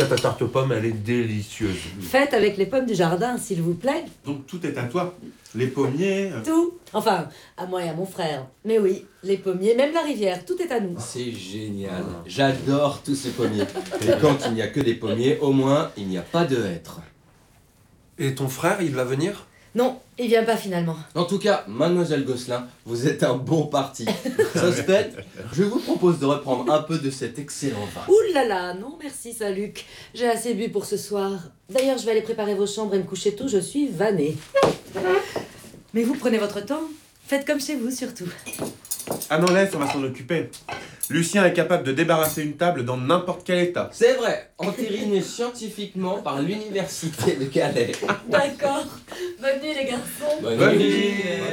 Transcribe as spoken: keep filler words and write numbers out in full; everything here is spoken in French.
ta tarte aux pommes, elle est délicieuse. Faites avec les pommes du jardin, s'il vous plaît. Donc tout est à toi. Les pommiers... euh, Tout. Enfin, à moi et à mon frère. Mais oui, les pommiers, même la rivière, tout est à nous. C'est génial. J'adore tous ces pommiers. Et quand il n'y a que des pommiers, au moins, il n'y a pas de hêtres. Et ton frère, il va venir? Non, il vient pas finalement. En tout cas, mademoiselle Gosselin, vous êtes un bon parti. Ça se fait, je vous propose de reprendre un peu de cet excellent vin. Ouh là là, non merci Saint-Luc. J'ai assez bu pour ce soir. D'ailleurs, je vais aller préparer vos chambres et me coucher tôt, je suis vannée. Mais vous prenez votre temps. Faites comme chez vous surtout. Ah non, laisse, on va s'en occuper. Lucien est capable de débarrasser une table dans n'importe quel état. C'est vrai, entériné scientifiquement par l'université de Calais. D'accord. Bonne nuit les garçons. Bonne Bonne nuit. nuit.